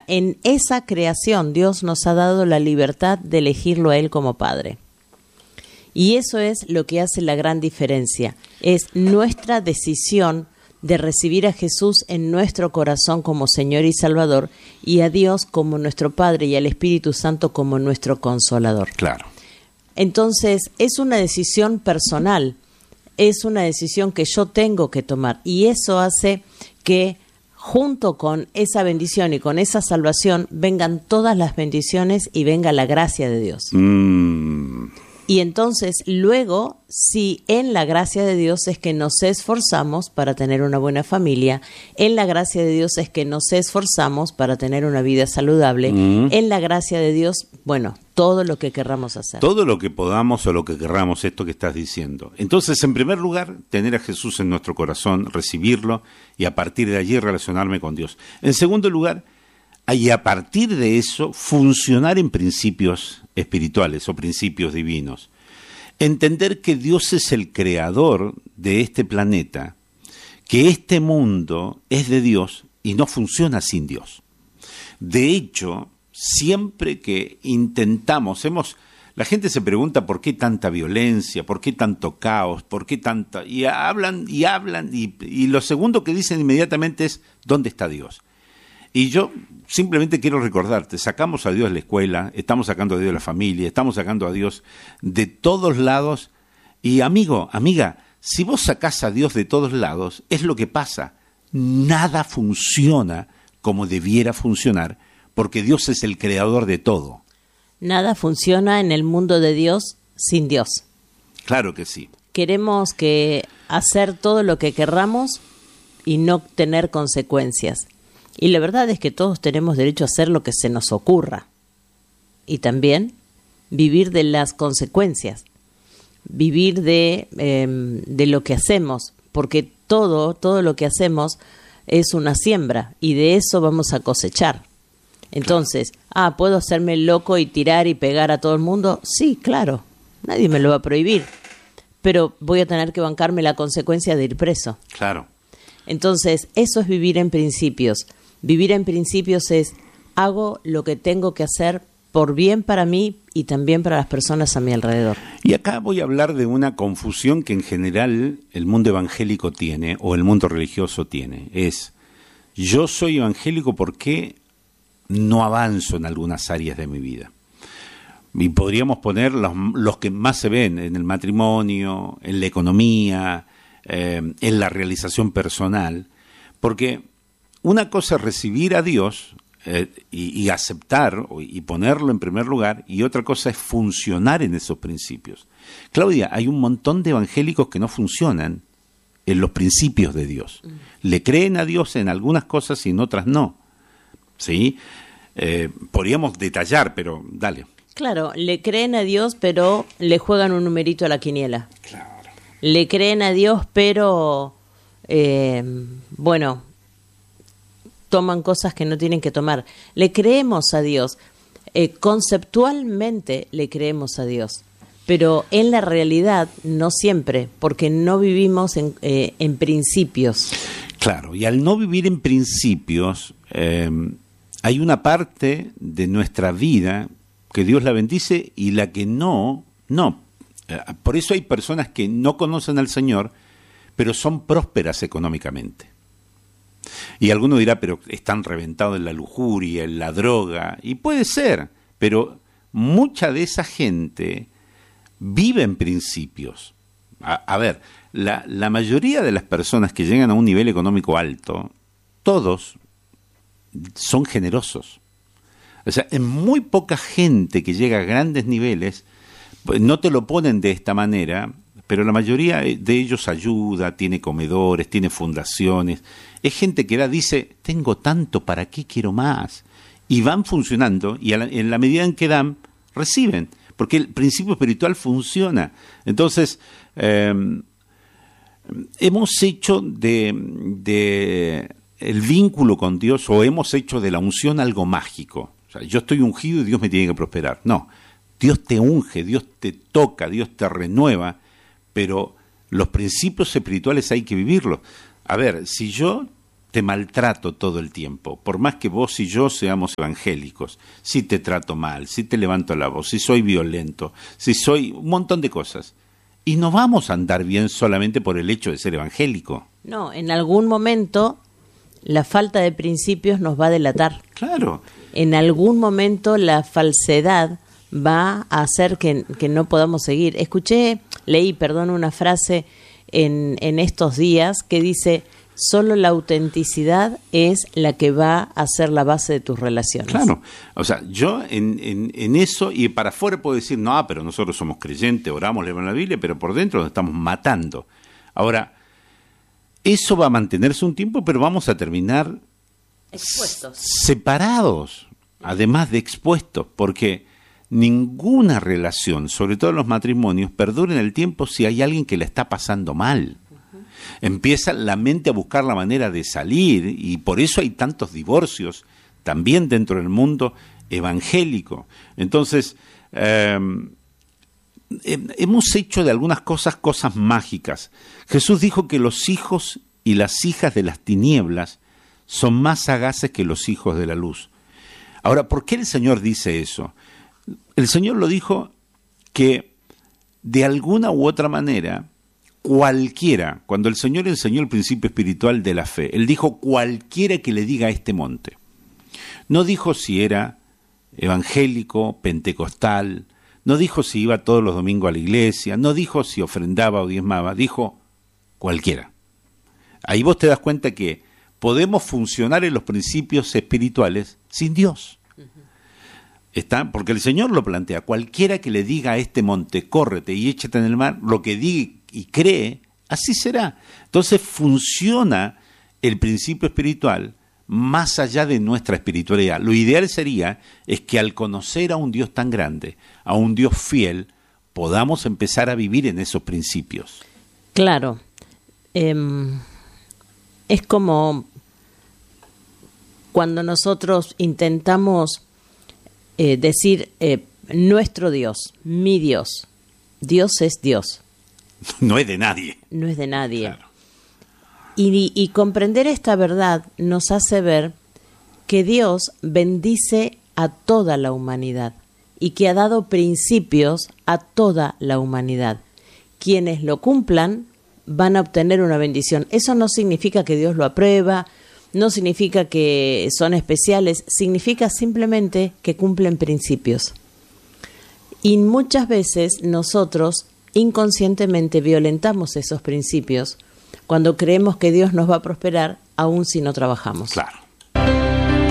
en esa creación Dios nos ha dado la libertad de elegirlo a Él como Padre. Y eso es lo que hace la gran diferencia. Es nuestra decisión de recibir a Jesús en nuestro corazón como Señor y Salvador, y a Dios como nuestro Padre y al Espíritu Santo como nuestro Consolador. Claro. Entonces, es una decisión personal, es una decisión que yo tengo que tomar, y eso hace que junto con esa bendición y con esa salvación vengan todas las bendiciones y venga la gracia de Dios. Y entonces, luego, sí, en la gracia de Dios es que nos esforzamos para tener una buena familia, en la gracia de Dios es que nos esforzamos para tener una vida saludable, en la gracia de Dios, bueno, todo lo que querramos hacer. Todo lo que podamos o lo que querramos, esto que estás diciendo. Entonces, en primer lugar, tener a Jesús en nuestro corazón, recibirlo y a partir de allí relacionarme con Dios. En segundo lugar, y a partir de eso, funcionar en principios espirituales o principios divinos. Entender que Dios es el creador de este planeta, que este mundo es de Dios y no funciona sin Dios. De hecho, siempre que intentamos, la gente se pregunta por qué tanta violencia, por qué tanto caos, por qué tanta... Y hablan, y lo segundo que dicen inmediatamente es, ¿dónde está Dios? Y yo simplemente quiero recordarte, sacamos a Dios de la escuela, estamos sacando a Dios de la familia, estamos sacando a Dios de todos lados. Y amigo, amiga, si vos sacás a Dios de todos lados, es lo que pasa. Nada funciona como debiera funcionar, porque Dios es el creador de todo. Nada funciona en el mundo de Dios sin Dios. Claro que sí. Queremos hacer todo lo que querramos y no tener consecuencias. Y la verdad es que todos tenemos derecho a hacer lo que se nos ocurra. Y también vivir de las consecuencias. Vivir de lo que hacemos. Porque todo lo que hacemos es una siembra. Y de eso vamos a cosechar. Entonces, ¿puedo hacerme loco y tirar y pegar a todo el mundo? Sí, claro. Nadie me lo va a prohibir. Pero voy a tener que bancarme la consecuencia de ir preso. Claro. Entonces, eso es vivir en principios. Vivir en principios es, hago lo que tengo que hacer por bien para mí y también para las personas a mi alrededor. Y acá voy a hablar de una confusión que en general el mundo evangélico tiene, o el mundo religioso tiene. Es, yo soy evangélico porque no avanzo en algunas áreas de mi vida. Y podríamos poner los que más se ven en el matrimonio, en la economía, en la realización personal, porque una cosa es recibir a Dios y aceptar y ponerlo en primer lugar, y otra cosa es funcionar en esos principios. Claudia, hay un montón de evangélicos que no funcionan en los principios de Dios. Le creen a Dios en algunas cosas y en otras no. ¿Sí? Podríamos detallar, pero dale. Claro, le creen a Dios, pero le juegan un numerito a la quiniela. Claro. Le creen a Dios, pero, toman cosas que no tienen que tomar. Le creemos a Dios, conceptualmente le creemos a Dios, pero en la realidad no siempre, porque no vivimos en principios. Claro, y al no vivir en principios, hay una parte de nuestra vida que Dios la bendice y la que no. Por eso hay personas que no conocen al Señor, pero son prósperas económicamente. Y alguno dirá, pero están reventados en la lujuria, en la droga, y puede ser, pero mucha de esa gente vive en principios. A ver, la mayoría de las personas que llegan a un nivel económico alto, todos son generosos. O sea, es muy poca gente que llega a grandes niveles, pues no te lo ponen de esta manera, pero la mayoría de ellos ayuda, tiene comedores, tiene fundaciones. Es gente que dice, tengo tanto, ¿para qué quiero más? Y van funcionando, y en la medida en que dan, reciben, porque el principio espiritual funciona. Entonces, hemos hecho de el vínculo con Dios, o hemos hecho de la unción algo mágico. O sea, yo estoy ungido y Dios me tiene que prosperar. No, Dios te unge, Dios te toca, Dios te renueva, pero los principios espirituales hay que vivirlos. A ver, si yo te maltrato todo el tiempo, por más que vos y yo seamos evangélicos, si te trato mal, si te levanto la voz, si soy violento, si soy un montón de cosas. Y no vamos a andar bien solamente por el hecho de ser evangélico. No, en algún momento la falta de principios nos va a delatar. Claro. En algún momento la falsedad va a hacer que no podamos seguir. Leí una frase en estos días que dice: solo la autenticidad es la que va a ser la base de tus relaciones. Claro, o sea, yo en eso, y para afuera puedo decir, no, pero nosotros somos creyentes, oramos, leemos la Biblia, pero por dentro nos estamos matando. Ahora, eso va a mantenerse un tiempo, pero vamos a terminar expuestos, separados, además de expuestos, porque ninguna relación, sobre todo los matrimonios, perdura en el tiempo si hay alguien que la está pasando mal. Empieza la mente a buscar la manera de salir, y por eso hay tantos divorcios también dentro del mundo evangélico. Entonces, hemos hecho de algunas cosas mágicas. Jesús dijo que los hijos y las hijas de las tinieblas son más sagaces que los hijos de la luz. Ahora, ¿por qué el Señor dice eso? El Señor lo dijo que de alguna u otra manera cualquiera, cuando el Señor enseñó el principio espiritual de la fe, Él dijo cualquiera que le diga a este monte. No dijo si era evangélico, pentecostal, no dijo si iba todos los domingos a la iglesia, no dijo si ofrendaba o diezmaba, dijo cualquiera. Ahí vos te das cuenta que podemos funcionar en los principios espirituales sin Dios. Porque el Señor lo plantea: cualquiera que le diga a este monte, córrete y échate en el mar, lo que diga y cree, así será. Entonces funciona el principio espiritual más allá de nuestra espiritualidad. Lo ideal sería es que al conocer a un Dios tan grande, a un Dios fiel, podamos empezar a vivir en esos principios. Claro. Es como cuando nosotros intentamos decir nuestro Dios, mi Dios. Dios es Dios. No es de nadie. No es de nadie. Claro. Y comprender esta verdad nos hace ver que Dios bendice a toda la humanidad y que ha dado principios a toda la humanidad. Quienes lo cumplan van a obtener una bendición. Eso no significa que Dios lo aprueba, no significa que son especiales, significa simplemente que cumplen principios. Y muchas veces nosotros inconscientemente violentamos esos principios cuando creemos que Dios nos va a prosperar aun si no trabajamos. Claro.